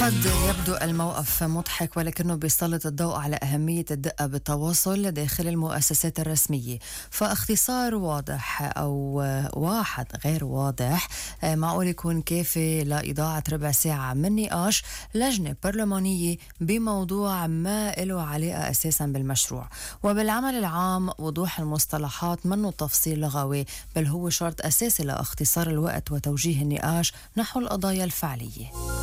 قد يبدو الموقف مضحك، ولكنه بيسلط الضوء على أهمية الدقة بالتواصل داخل المؤسسات الرسمية. فاختصار واضح أو واحد غير واضح معقول يكون كافي لإضاعة ربع ساعة من نقاش لجنة برلمانية بموضوع ما له علاقة أساسا بالمشروع. وبالعمل العام وضوح المصطلحات منه تفصيل لغوي، بل هو شرط أساسي لاختصار الوقت وتوجيه النقاش نحو القضايا الفعلية.